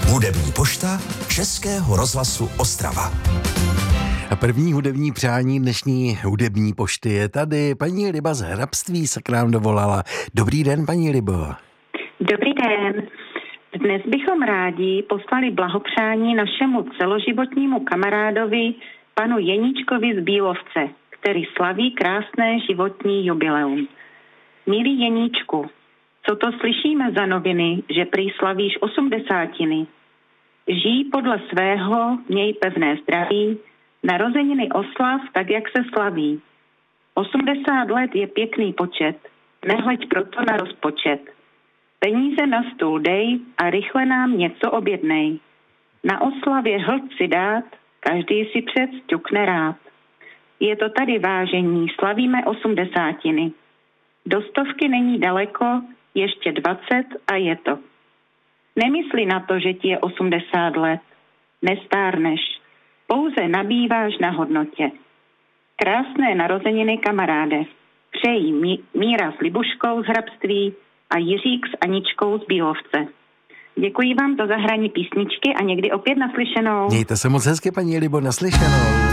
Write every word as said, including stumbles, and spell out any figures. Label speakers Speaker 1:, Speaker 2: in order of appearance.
Speaker 1: Hudební pošta Českého rozhlasu Ostrava.
Speaker 2: A první hudební přání dnešní hudební pošty je tady. Paní Liba z Hrabství se k nám dovolala. Dobrý den, paní Libo.
Speaker 3: Dobrý den. Dnes bychom rádi poslali blahopřání našemu celoživotnímu kamarádovi, panu Jeníčkovi z Bílovce, který slaví krásné životní jubileum. Milý Jeníčku, co to slyšíme za noviny, že prý slavíš osmdesátiny? Žij podle svého, měj pevné zdraví, narozeniny oslav tak, jak se slaví. osmdesát let je pěkný počet, nehleď proto na rozpočet. Peníze na stůl dej a rychle nám něco objednej. Na oslavě hlad si dát, každý si přec ťukne rád. Je to tady vážení, slavíme osmdesátiny. Do stovky není daleko, ještě dvacet a je to. Nemysli na to, že ti je osmdesát let. Nestárneš. Pouze nabýváš na hodnotě. Krásné narozeniny, kamaráde. Přejí Mí- Míra s Libuškou z Hrabství a Jiřík s Aničkou z Bílovce. Děkuji vám za zahrání písničky a někdy opět naslyšenou.
Speaker 2: Mějte se moc hezky, paní Libo, naslyšenou.